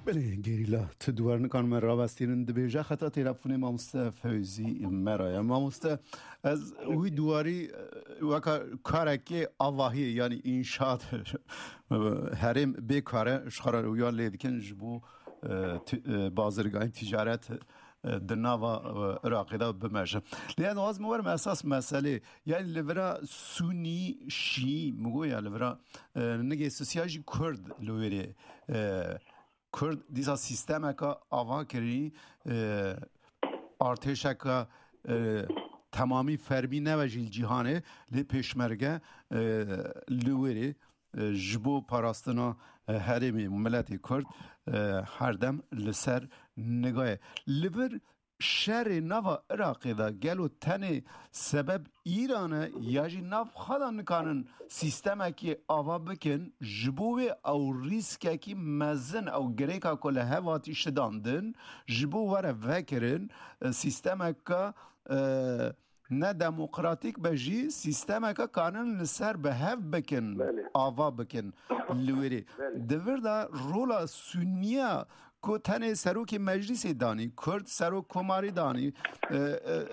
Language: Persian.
بله گریلا تو دوار نکان من را بستیرن دبیجه خطا تلفن مامسته فوزی مرایه مامسته از وی دواری وکا کارکی آواهی یعنی انشاءات هرم بیکاره شخرا رویا لیدکن جبو بازرگاه تجارت در نوا عراقی دا بمشه لیان واز مورم اساس مسئله یعنی لورا سونی شی مگویا لورا نگه سوسیاجی کرد لوری کرد دیسا سیستم که آوا کری ارتش که تمامی فرمی نوجیل جهانه لی پیشمرگه لوری جبو پاراستنا هرمی ملت کرد هر دم لسر نگاه لبر شر نوا عراقی دا گلو تنه سبب ایرانه یا جی نو خدا نکانن سیستم که آوا بکن جبوه او ریسک که مزن او گریکا کل هواتی شداندن جبو وره وکرن سیستم که نه دموکراتیک بجی سیستم که کانن لسر به هف بکن آوا بکن لوری دور دا رولا سونیا کو تنه سروک مجلس دانی کرد سروک کماری دانی